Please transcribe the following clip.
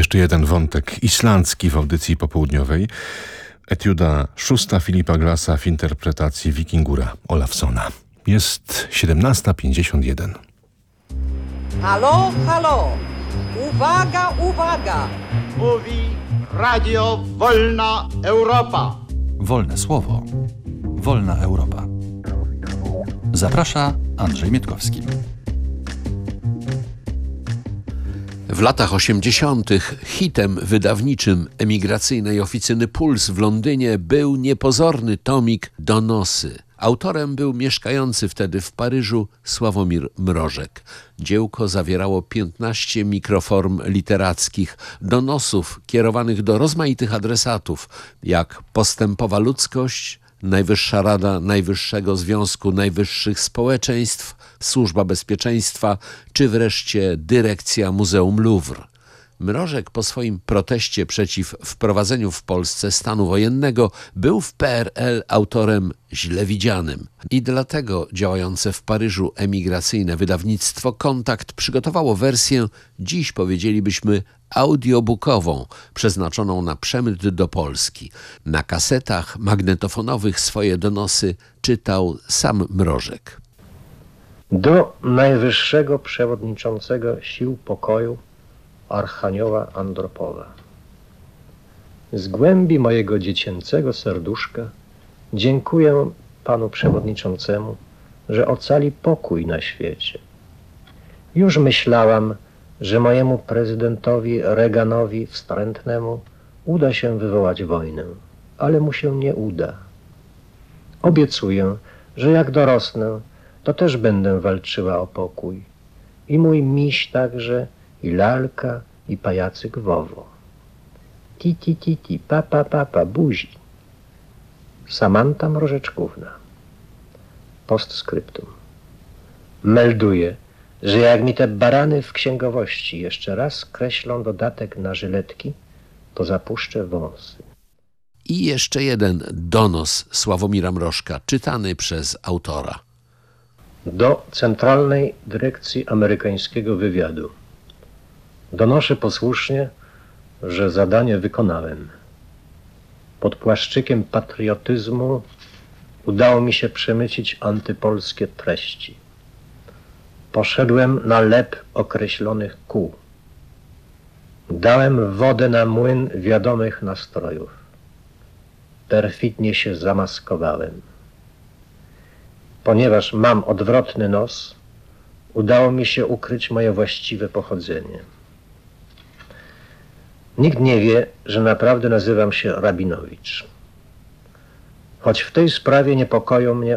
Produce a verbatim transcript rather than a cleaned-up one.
jeszcze jeden wątek islandzki w audycji popołudniowej. Etiuda szósta Filipa Glassa w interpretacji Wikingura Olafsona. Jest siedemnasta pięćdziesiąt jeden. Halo, halo! Uwaga, uwaga! Mówi Radio Wolna Europa. Wolne słowo. Wolna Europa. Zaprasza Andrzej Mietkowski. W latach osiemdziesiątych hitem wydawniczym emigracyjnej oficyny Puls w Londynie był niepozorny tomik Donosy. Autorem był mieszkający wtedy w Paryżu Sławomir Mrożek. Dziełko zawierało piętnaście mikroform literackich, donosów kierowanych do rozmaitych adresatów, jak Postępowa Ludzkość, Najwyższa Rada Najwyższego Związku Najwyższych Społeczeństw, Służba Bezpieczeństwa, czy wreszcie Dyrekcja Muzeum Louvre. Mrożek po swoim proteście przeciw wprowadzeniu w Polsce stanu wojennego był w P R L autorem źle widzianym. I dlatego działające w Paryżu emigracyjne wydawnictwo Kontakt przygotowało wersję, dziś powiedzielibyśmy, audiobookową, przeznaczoną na przemyt do Polski. Na kasetach magnetofonowych swoje donosy czytał sam Mrożek. Do Najwyższego Przewodniczącego Sił Pokoju Archanioła Andropowa. Z głębi mojego dziecięcego serduszka dziękuję Panu Przewodniczącemu, że ocali pokój na świecie. Już myślałam, że mojemu prezydentowi Reaganowi wstrętnemu uda się wywołać wojnę, ale mu się nie uda. Obiecuję, że jak dorosnę, to też będę walczyła o pokój. I mój miś także, i lalka, i pajacyk Wowo. Ti, ti, ti, ti, pa, pa, pa, pa, buzi. Samanta Mrożeczkówna. Postscriptum. Melduję, że jak mi te barany w księgowości jeszcze raz kreślą dodatek na żyletki, to zapuszczę wąsy. I jeszcze jeden donos Sławomira Mrożka, czytany przez autora. Do Centralnej Dyrekcji Amerykańskiego Wywiadu. Donoszę posłusznie, że zadanie wykonałem. Pod płaszczykiem patriotyzmu udało mi się przemycić antypolskie treści. Poszedłem na lep określonych kół. Dałem wodę na młyn wiadomych nastrojów. Perfidnie się zamaskowałem. Ponieważ mam odwrotny nos, udało mi się ukryć moje właściwe pochodzenie. Nikt nie wie, że naprawdę nazywam się Rabinowicz. Choć w tej sprawie niepokoją mnie